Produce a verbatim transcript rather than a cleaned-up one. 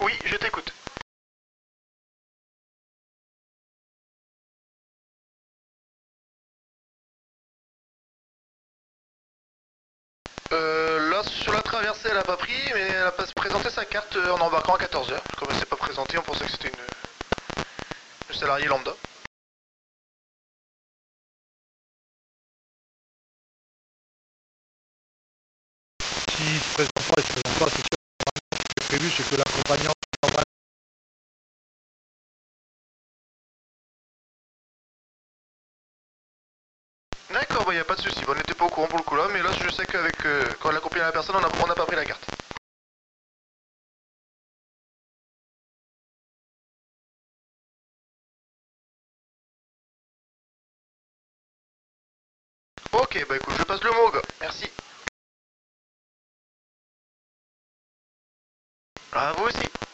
Oui, je t'écoute. Euh, là, sur la traversée, elle a pas pris, mais elle a pas présenté sa carte en embarquant à quatorze heures. Comme elle s'est pas présentée, on pensait que c'était une, une salariée lambda. S'il ne se présente pas, il se présente pas, c'est sûr. Ce qui est prévu, c'est que l'accompagnant va. D'accord, bah y a pas de souci. Bon, on n'était pas au courant pour le coup là, mais là, je sais qu'avec euh, quand elle accompagne la personne, on a, on a pas pris la carte. Ok, bah écoute, je passe le mot au gars. Merci. À vous aussi.